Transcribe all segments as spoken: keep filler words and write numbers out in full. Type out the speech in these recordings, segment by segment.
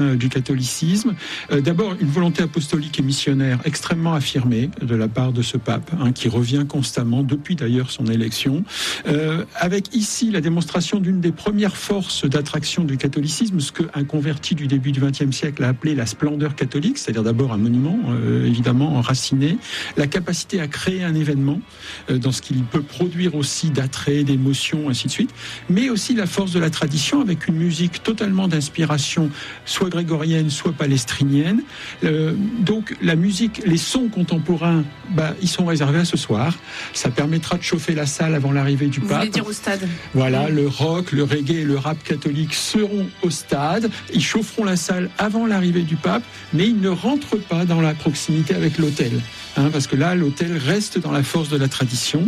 du catholicisme. Euh, d'abord, une volonté apostolique et missionnaire extrêmement affirmée de la part de ce pape, hein, qui revient constamment, depuis d'ailleurs son élection, euh, avec ici la démonstration d'une des premières forces d'attraction du catholicisme, ce qu'un converti du début du vingtième siècle a appelé la splendeur catholique, c'est-à-dire d'abord un monument, euh, évidemment enraciné, la capacité à créer un événement, euh, dans ce qu'il peut produire aussi d'attrait, d'émotion, ainsi de suite, mais aussi la force de la tradition, avec une musique totalement d'inspiration, soit grégorienne, soit palestrinienne. Euh, donc la musique, les sons contemporains, bah, ils sont réservés à ce soir. Ça permettra de chauffer la salle avant l'arrivée du Vous pape. voulez dire au stade. Voilà, mmh. Le rock, le reggae et le rap catholique seront au stade. Ils chaufferont la salle avant l'arrivée du pape, mais ils ne rentrent pas dans la proximité avec l'autel. Hein, parce que là, l'autel reste dans la force de la tradition,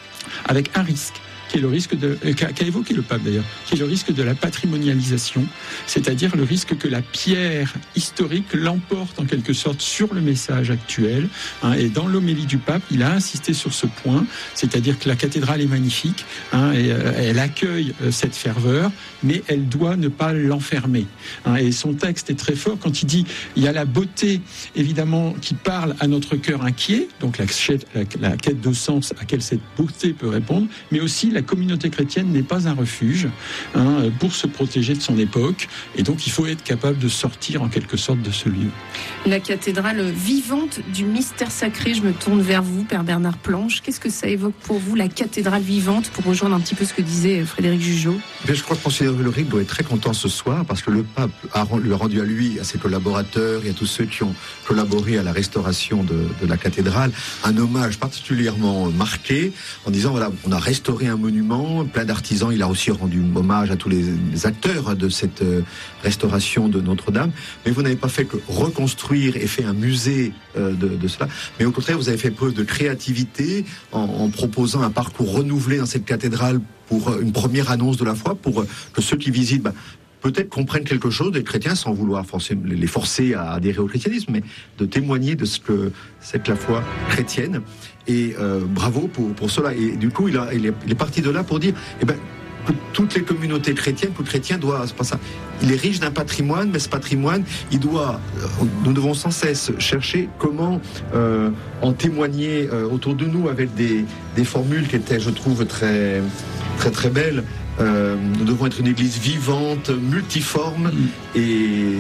avec un risque. Qui est le risque de, qu'a, qu'a évoqué le pape d'ailleurs, qui est le risque de la patrimonialisation, c'est-à-dire le risque que la pierre historique l'emporte en quelque sorte sur le message actuel. Hein, et dans l'homélie du pape, il a insisté sur ce point, c'est-à-dire que la cathédrale est magnifique, hein, et euh, elle accueille euh, cette ferveur, mais elle doit ne pas l'enfermer. Hein, et son texte est très fort quand il dit, il y a la beauté évidemment qui parle à notre cœur inquiet, donc la, la, la quête de sens à laquelle cette beauté peut répondre, mais aussi la communauté chrétienne n'est pas un refuge, hein, pour se protéger de son époque, et donc il faut être capable de sortir en quelque sorte de ce lieu. La cathédrale vivante du mystère sacré, je me tourne vers vous, Père Bernard Planche. Qu'est-ce que ça évoque pour vous, la cathédrale vivante, pour rejoindre un petit peu ce que disait Frédéric Jugeaud? Mais je crois que Monseigneur Ulrich doit être très content ce soir, parce que le pape a, lui a rendu à lui, à ses collaborateurs et à tous ceux qui ont collaboré à la restauration de, de la cathédrale, un hommage particulièrement marqué, en disant, voilà, on a restauré un monument, plein d'artisans. Il a aussi rendu hommage à tous les, les acteurs de cette euh, restauration de Notre-Dame. Mais vous n'avez pas fait que reconstruire et fait un musée euh, de, de cela. Mais au contraire, vous avez fait preuve de créativité en, en proposant un parcours renouvelé dans cette cathédrale pour une première annonce de la foi, pour que ceux qui visitent, bah, peut-être comprennent quelque chose des chrétiens, sans vouloir forcer, les forcer à adhérer au christianisme, mais de témoigner de ce que c'est que la foi chrétienne. Et euh, bravo pour, pour cela. Et du coup, il, a, il, est, il est parti de là pour dire, eh ben, que toutes les communautés chrétiennes, tout chrétien doit, c'est pas ça. Il est riche d'un patrimoine, mais ce patrimoine, il doit, nous devons sans cesse chercher comment euh, en témoigner euh, autour de nous avec des, des formules qui étaient, je trouve, très, très, très belles. Euh, nous devons être une église vivante, multiforme et...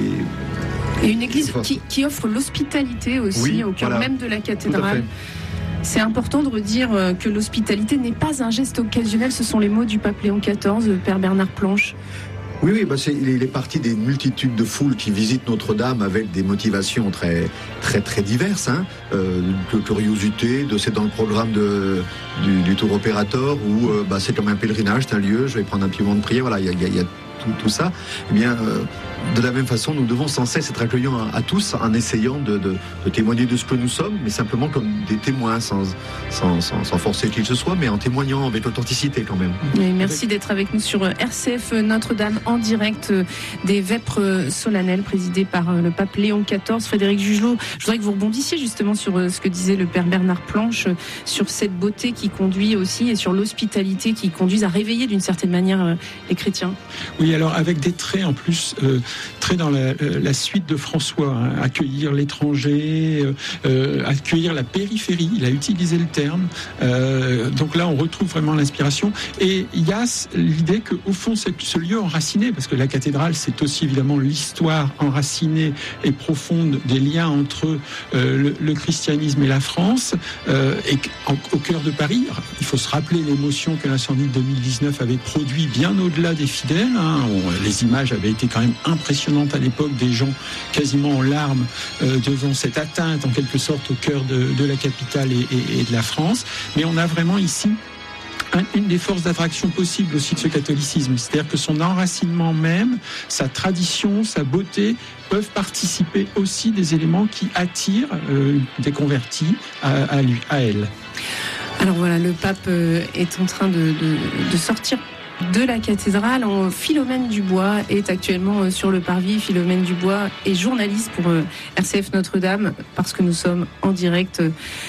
Et une église qui, qui offre l'hospitalité aussi, oui, au cœur, voilà, même de la cathédrale. C'est important de redire que l'hospitalité n'est pas un geste occasionnel, ce sont les mots du pape Léon quatorze, Père Bernard Planche. Oui, oui, bah c'est, il est parti des multitudes de foules qui visitent Notre-Dame avec des motivations très, très, très diverses, hein, euh, de curiosité, de c'est dans le programme de, du, du tour opérateur où euh, bah, c'est comme un pèlerinage, c'est un lieu, je vais prendre un petit moment de prière, voilà, il y a, y a, y a tout, tout ça. Eh bien, euh, de la même façon, nous devons sans cesse être accueillants à, à tous en essayant de, de, de témoigner de ce que nous sommes, mais simplement comme des témoins, sans, sans, sans, sans forcer qui que ce soit, mais en témoignant avec authenticité quand même. Et merci avec... d'être avec nous sur R C F Notre-Dame en direct des vêpres solennelles présidées par le pape Léon quatorze. Frédéric Jugelot, je voudrais que vous rebondissiez justement sur ce que disait le Père Bernard Planche, sur cette beauté qui conduit aussi et sur l'hospitalité qui conduit à réveiller d'une certaine manière les chrétiens. Oui, alors avec des traits en plus, euh, très dans la, la suite de François, hein, accueillir l'étranger, euh, euh, accueillir la périphérie, il a utilisé le terme. Euh, donc là, on retrouve vraiment l'inspiration. Et il y a l'idée qu'au fond, c'est ce lieu enraciné, parce que la cathédrale, c'est aussi évidemment l'histoire enracinée et profonde des liens entre euh, le, le christianisme et la France, euh, et en, au cœur de Paris. Il faut se rappeler l'émotion que l'incendie de deux mille dix-neuf avait produit bien au-delà des fidèles. Hein. On, les images avaient été quand même impressionnantes à l'époque, des gens quasiment en larmes euh, devant cette atteinte en quelque sorte au cœur de, de la capitale et, et, et de la France. Mais on a vraiment ici un, une des forces d'attraction possibles aussi de ce catholicisme, c'est-à-dire que son enracinement même, sa tradition, sa beauté peuvent participer aussi des éléments qui attirent euh, des convertis à, à lui, à elle. Alors voilà, le pape euh, est en train de, de, de sortir de la cathédrale. Philomène Dubois est actuellement sur le parvis. Philomène Dubois est journaliste pour R C F Notre-Dame, parce que nous sommes en direct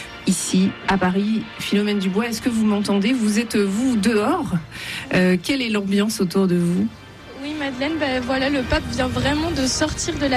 ici à Paris. Philomène Dubois, est-ce que vous m'entendez? Vous êtes, vous, dehors. Euh, quelle est l'ambiance autour de vous? Oui, Madeleine, ben voilà, le pape vient vraiment de sortir de la